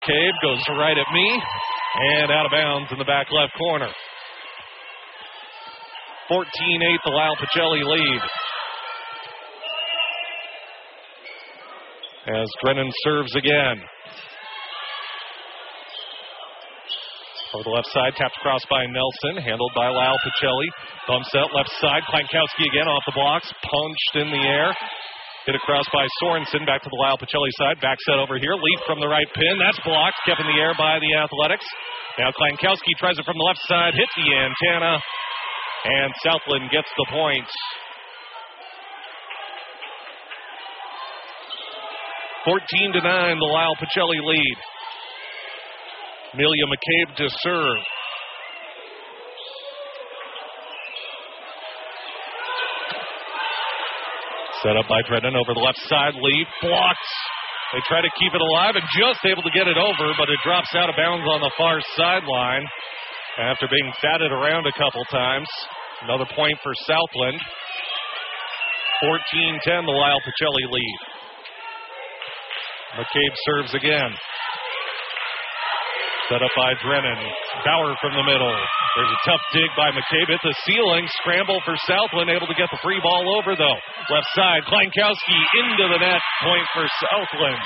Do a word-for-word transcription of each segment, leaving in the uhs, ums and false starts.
McCabe goes right at me and out of bounds in the back left corner. fourteen eight, the Lyle Pacelli lead. As Drennan serves again. Over the left side, tapped across by Nelson, handled by Lyle Pacelli. Bump set, left side, Klankowski again off the blocks, punched in the air. Hit across by Sorensen, back to the Lyle Pacelli side, back set over here, leap from the right pin, that's blocked, kept in the air by the Athletics. Now Klankowski tries it from the left side, hit the antenna, and Southland gets the point. fourteen to nine, the Lyle Pacelli lead. Amelia McCabe to serve. Set up by Drennan over the left side, lead, blocked. They try to keep it alive and just able to get it over, but it drops out of bounds on the far sideline after being batted around a couple times. Another point for Southland. fourteen ten, the Lyle Pacelli lead. McCabe serves again. Set up by Drennan. Bauer from the middle. There's a tough dig by McCabe at the ceiling. Scramble for Southland. Able to get the free ball over, though. Left side, Klankowski into the net. Point for Southland.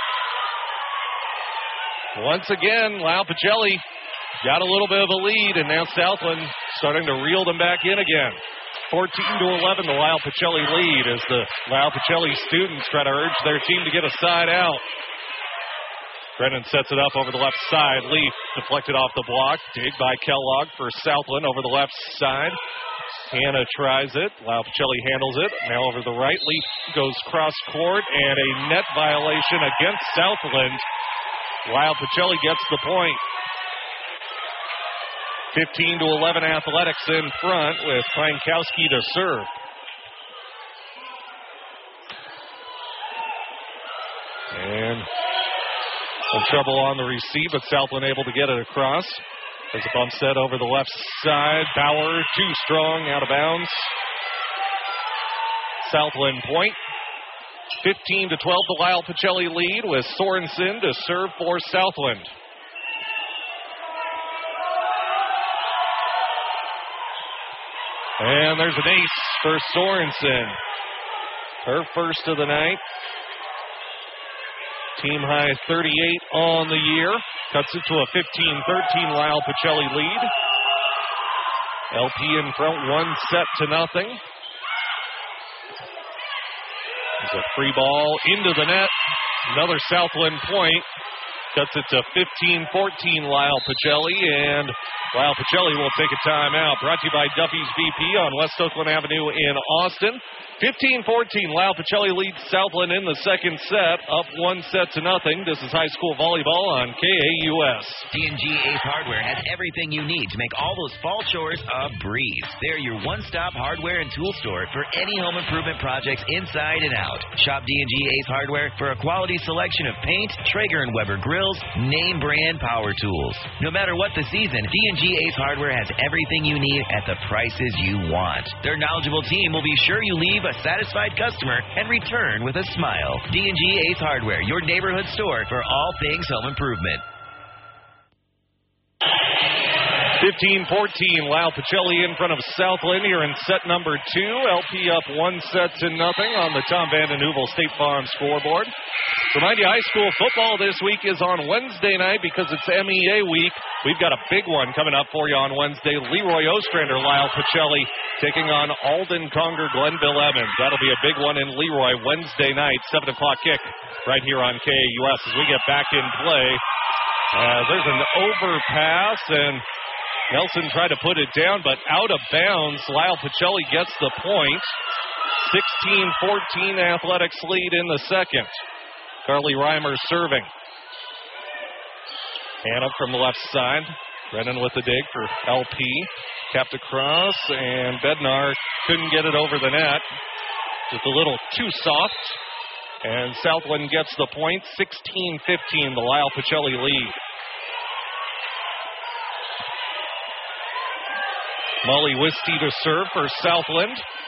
Once again, Lyle Pacelli got a little bit of a lead, and now Southland starting to reel them back in again. fourteen to eleven, the Lyle Pacelli lead as the Lyle Pacelli students try to urge their team to get a side out. Brennan sets it up over the left side. Leaf deflected off the block. Dig by Kellogg for Southland over the left side. Hannah tries it. Lyle Pacelli handles it. Now over the right. Leaf goes cross court and a net violation against Southland. Lyle Pacelli gets the point. fifteen to eleven, Athletics in front with Klankowski to serve. And some trouble on the receive, but Southland able to get it across. There's a bump set over the left side. Bauer, too strong, out of bounds. Southland point. fifteen to twelve, the Lyle Pacelli lead with Sorensen to serve for Southland. And there's an ace for Sorensen. Her first of the night. Team high thirty-eight on the year. Cuts it to a fifteen thirteen Lyle Pacelli lead. L P in front, one set to nothing. There's a free ball into the net. Another Southland point. Cuts it to fifteen fourteen Lyle Pacelli, and Lyle Pacelli will take a timeout. Brought to you by Duffy's V P on West Oakland Avenue in Austin. fifteen fourteen, Lyle Pacelli leads Southland in the second set, up one set to nothing. This is high school volleyball on K A U S. D and G Ace Hardware has everything you need to make all those fall chores a breeze. They're your one-stop hardware and tool store for any home improvement projects inside and out. Shop D and G Ace Hardware for a quality selection of paint, Traeger and Weber grills, name brand power tools. No matter what the season, D and G Ace Hardware has everything you need at the prices you want. Their knowledgeable team will be sure you leave a satisfied customer and return with a smile. D and G Ace Hardware, your neighborhood store for all things home improvement. fifteen fourteen, Lyle Pacelli in front of Southland here in set number two. L P up one set to nothing on the Tom Vanden Heuvel State Farm scoreboard. Remind you, high school football this week is on Wednesday night because it's M E A week. We've got a big one coming up for you on Wednesday. Leroy Ostrander, Lyle Pacelli taking on Alden Conger, Glenville Evans. That'll be a big one in Leroy Wednesday night, seven o'clock kick right here on K A U S as we get back in play. Uh, there's an overpass, and Nelson tried to put it down, but out of bounds. Lyle Pacelli gets the point. sixteen fourteen Athletics lead in the second. Carly Reimer serving. Hannah from the left side. Brennan with the dig for L P. Capped across, and Bednar couldn't get it over the net. Just a little too soft. And Southland gets the point. sixteen fifteen, the Lyle Pacelli lead. Molly Wisty to serve for Southland.